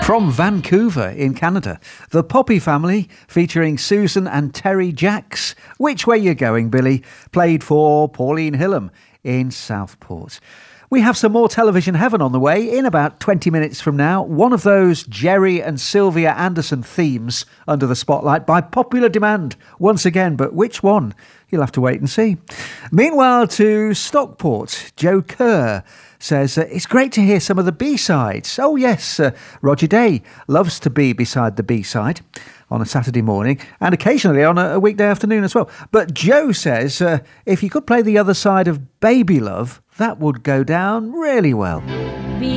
From Vancouver in Canada, the Poppy Family, featuring Susan and Terry Jacks. Which Way You Going, Billy? Played for Pauline Hillam in Southport. We have some more television heaven on the way in about 20 minutes from now. One of those Jerry and Sylvia Anderson themes under the spotlight by popular demand once again, but which one? You'll have to wait and see. Meanwhile, to Stockport, Joe Kerr says, it's great to hear some of the B-sides. Oh yes, Roger Day loves to be beside the B-side on a Saturday morning and occasionally on a weekday afternoon as well. But Joe says, if you could play the other side of Baby Love, that would go down really well.